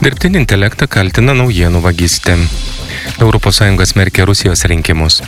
Dirbtinį intelektą kaltina naujienų vagystė. ES smerkia Rusijos rinkimus.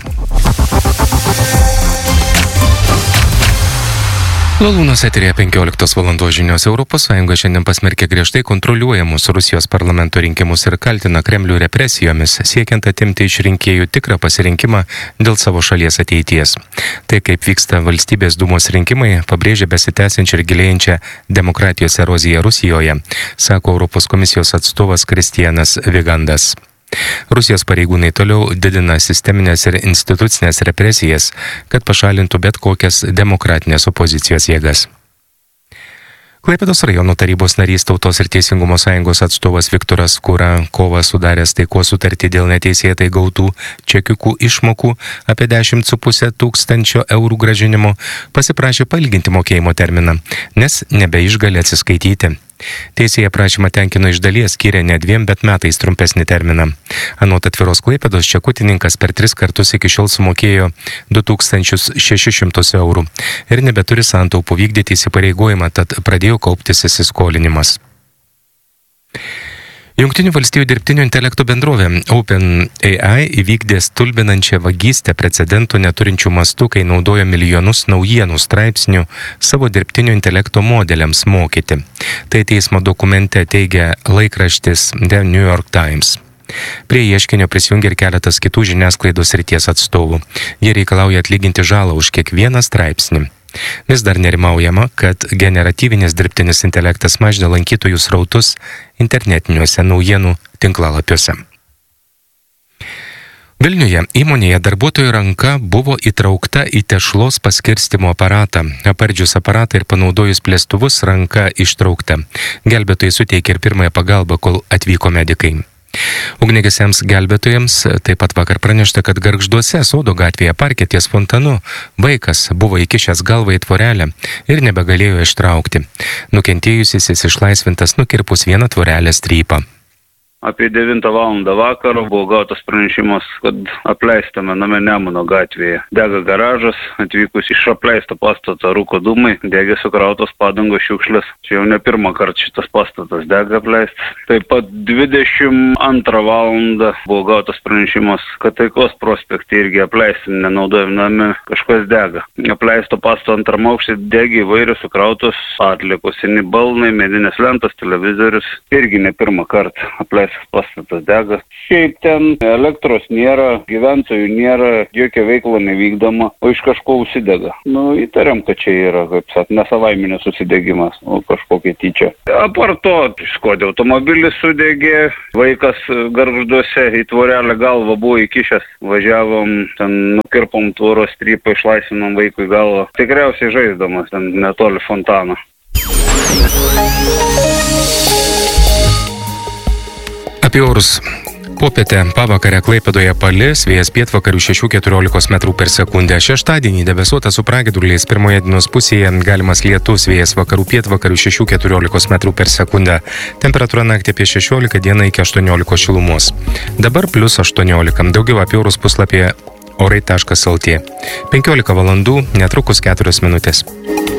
Lalūnos eterėje 15 valandos žinios. ES šiandien pasmerkė griežtai kontroliuojamus Rusijos parlamento rinkimus ir kaltina Kremlių represijomis, siekiant atimti iš rinkėjų tikrą pasirinkimą dėl savo šalies ateities. Tai, kaip vyksta valstybės dūmos rinkimai, pabrėžia besitęsiančią ir gilėjančią demokratijos eroziją Rusijoje, sako Europos komisijos atstovas Kristianas Vigandas. Rusijos pareigūnai toliau didina sisteminės ir institucinės represijas, kad pašalintų bet kokias demokratinės opozicijos jėgas. Klaipėdos rajono tarybos narys Tautos ir Teisingumo sąjungos atstovas Viktoras Kura kovą sudaręs taikos sutartį dėl neteisėtai gautų čekiukų išmokų apie 10,5 tūkstančio eurų grąžinimo pasiprašė pailginti mokėjimo terminą, nes nebeišgali atsiskaityti. Teisėja prašymą tenkino iš dalies, skyrė ne 2, bet metais trumpesnį terminą. Anot Atviros Klaipėdos čekutininkas per 3 kartus iki šiol sumokėjo 2600 eurų ir nebeturi santaupų vykdyti įsipareigojimą, tad pradėjo kauptis įsiskolinimas. Jungtinių valstijų dirbtinio intelekto bendrovė OpenAI įvykdė stulbinančią vagystę precedentų neturinčių mastų, kai naudojo milijonus naujienų straipsnių savo dirbtinio intelekto modeliams mokyti. Tai teismo dokumente teigia laikraštis The New York Times. Prie ieškinio prisijungė ir keletas kitų žiniasklaidos srities atstovų. Jie reikalauja atlyginti žalą už kiekvieną straipsnį. Vis dar nerimaujama, kad generatyvinis dirbtinis intelektas mažina lankytojų srautus internetiniuose naujienų tinklalapiuose. Vilniuje įmonėje darbuotojų ranka buvo įtraukta į tešlos paskirstymo aparatą. Apardžius aparatą ir panaudojus plėstuvus ranka ištraukta. Gelbėtojai suteikė ir pirmąją pagalbą, kol atvyko medikai. Ugniagesiams gelbėtojams taip pat vakar pranešta, kad Gargžduose Sodo gatvėje parke ties fontanu vaikas buvo įkišęs galvą į tvorelę ir nebegalėjo ištraukti. Nukentėjusysis išlaisvintas nukirpus vieną tvorelės strypą. Apie 9 valandą vakaro buvo gautas pranešimas, kad apleistame name Nemuno gatvėje dega garažas, atvykus iš apleisto pastato rūko dūmai, degė sukrautos padangos šiukšlės. Čia jau ne pirmą kartą šitas pastatas dega apleistas. Taip pat 22 valandą buvo gautas pranešimas, kad Taikos prospekte irgi apleisti nenaudojami name kažkas dega. Apleisto pastato antram aukšte degė įvairios sukrautos atliekos, seni balnai, medinės lentos, televizorius. Irgi ne pirmą kartą apleistas pastatas dega. Šiaip ten elektros nėra, gyventojų nėra, jokia veikla nevykdoma, o iš kažko užsidega. Įtariam, kad čia yra, kaip sakant, nesavaiminės susidegimas, o kažkokia tyčia. Apart to, Škoda automobilis sudegė, vaikas Gargžduose į tvorelę galvą buvo įkišęs, važiavom, ten nukirpom tvoros strypą, išlaisvinom vaikui galvą. Tikriausiai žaisdamas, ten netoli fontano. Apie orus. Popietę pavakarę Klaipėdoje palis, vėjas pietvakarių 6–14 metrų per sekundę. Šeštadienį debesuota su pragiedruliais, pirmoje dienos pusėje galimas lietus, vėjas vakarų pietvakarių 6–14 metrų per sekundę. Temperatūra naktį apie 16, dieną iki 18 šilumos. Dabar +18. Daugiau apie orus puslapyje orai.lt. 15 valandų, netrukus 4 minutės.